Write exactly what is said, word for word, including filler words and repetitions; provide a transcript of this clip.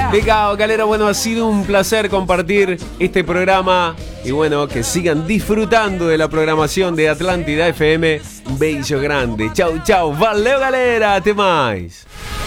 Legal, galera, bueno, ha sido un placer compartir este programa. Y bueno, que sigan disfrutando de la programación de Atlántida F M. Un beijo grande. Chau, chau. Valeu, galera. Até mais.